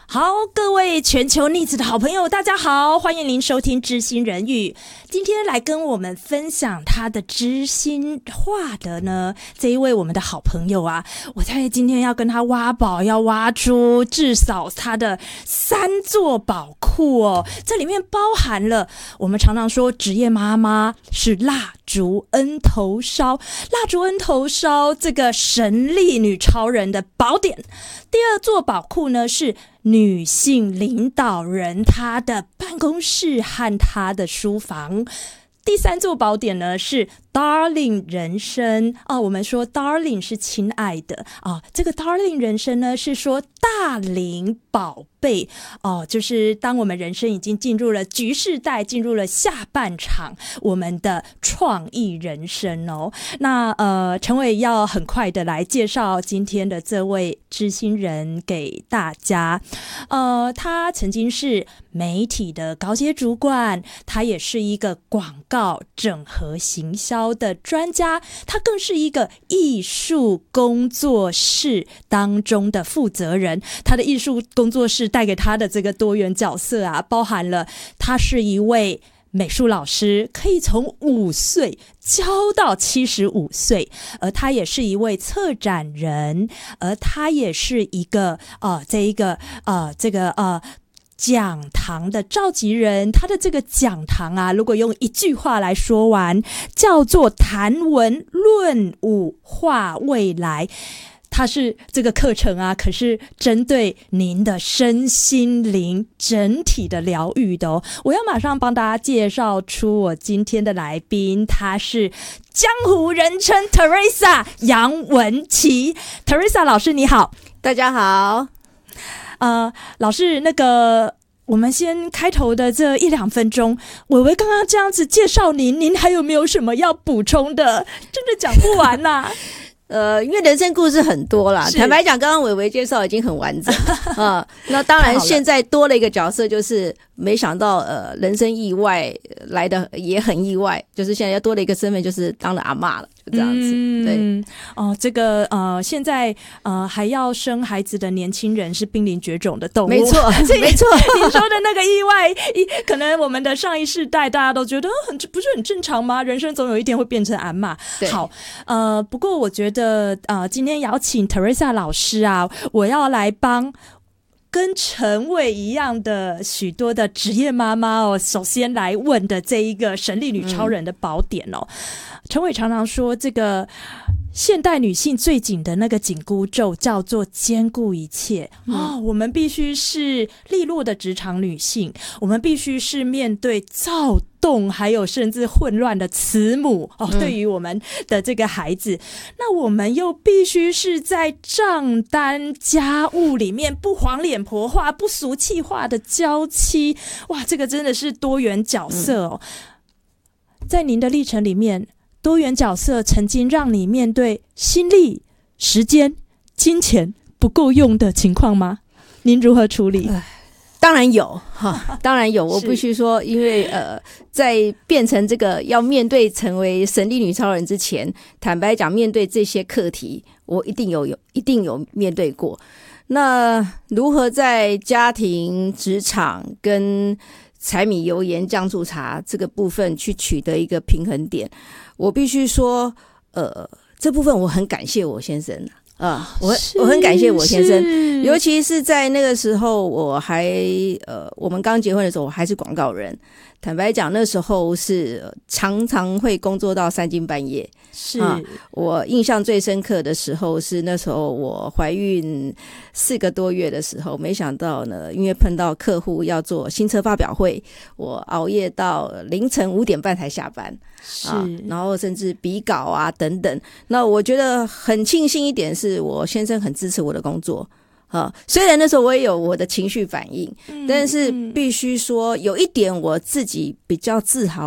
好，各位全球逆子的好朋友，大家好，欢迎您收听知心人语。今天来跟我们分享他的知心话的呢，这一位我们的好朋友啊，我在今天要跟他挖宝，要挖出至少他的3座宝库哦。这里面包含了我们常常说职业妈妈是蜡烛恩头烧，蜡烛恩头烧这个神力女超人的宝典。第2座宝库呢是女性领导人她的办公室和她的书房。第3座宝典呢是 Darling 人生我们说 Darling 是亲爱的这个 Darling 人生呢是说大龄宝贝就是当我们人生已经进入了局世代，进入了下半场，我们的创意人生那陈伟要很快的来介绍今天的这位知心人给大家。他曾经是媒体的高阶主管，他也是一个广告整合行销的专家，他更是一个艺术工作室当中的负责人。他的艺术工作室带给他的这个多元角色包含了他是一位美术老师，可以从5岁教到75岁，而他也是一位策展人，而他也是一个讲堂的召集人。他的这个讲堂如果用一句话来说完，叫做谈文论武画未来。它是这个课程可是针对您的身心灵整体的疗愈的我要马上帮大家介绍出我今天的来宾，他是江湖人称 Teresa 杨文琪。 Teresa 老师你好。 大家好。 老师，那个我们先开头的这1-2分钟，伟伟刚刚这样子介绍您还有没有什么要补充的？真的讲不完因为人生故事很多啦，坦白讲，刚刚伟伟介绍已经很完整那当然现在多了一个角色，就是没想到人生意外来的也很意外，就是现在又多了一个身份，就是当了阿嬷了，就这样子。对这个现在还要生孩子的年轻人是濒临绝种的动物， 没错没错您说的那个意外可能我们的上一世代大家都觉得不是很正常吗？人生总有一天会变成阿嬷。好不过我觉得今天邀请 Teresa 老师我要来帮跟陈伟一样的许多的职业妈妈首先来问的这一个神力女超人的宝典陈伟常常说这个现代女性最紧的那个紧箍咒叫做兼顾一切我们必须是利落的职场女性，我们必须是面对躁动还有甚至混乱的慈母对于我们的这个孩子，那我们又必须是在账单家务里面不黄脸婆化不俗气化的娇妻。哇，这个真的是多元角色在您的历程里面，多元角色曾经让你面对心力、时间、金钱不够用的情况吗？您如何处理？ 当然有当然有。我必须说，因为在变成这个要面对成为神力女超人之前，坦白讲，面对这些课题，我一定有面对过。那如何在家庭、职场跟柴米油盐酱醋茶这个部分去取得一个平衡点？我必须说这部分我很感谢我先生我很感谢我先生，尤其是在那个时候我们刚结婚的时候，我还是广告人。坦白讲，那时候是常常会工作到3更半夜。我印象最深刻的时候是那时候我怀孕4个多月的时候，没想到呢，因为碰到客户要做新车发表会，我熬夜到凌晨5点半才下班。然后甚至比稿等等。那我觉得很庆幸一点是我先生很支持我的工作虽然那时候我也有我的情绪反应，但是必须说有一点我自己比较自豪，